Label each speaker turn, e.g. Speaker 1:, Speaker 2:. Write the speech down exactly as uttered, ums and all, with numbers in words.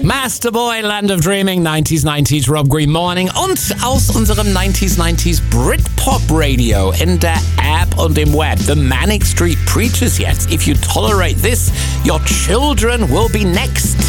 Speaker 1: Masterboy, Land of Dreaming, neunzig neunzig, Rob Green Morning und aus unserem neunzig neunzig Britpop Radio in der App und im Web. The Manic Street Preachers jetzt. If you tolerate this, your children will be next.